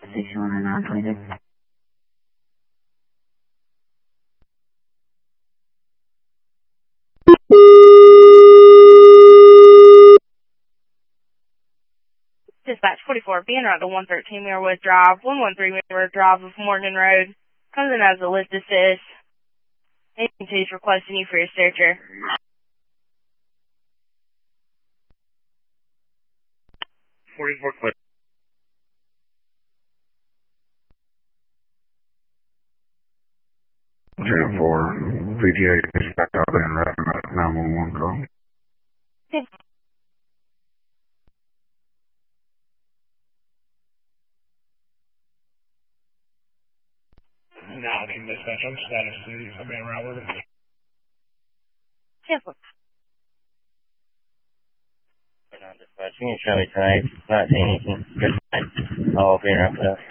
Dispatch 44, being around to 113 Muirwood Drive, 113 Muirwood Drive of Morgan Road. Comes in as a list assist. Agency is requesting you for your searcher. 44 clip. 10-4, VTA is back out there and wrapping up 911 call. Okay. Nah, team dispatch, I'm status city. I'm being around with it. 10-4. Dispatch, you can show me tonight, 19, good night. I'll be around for that.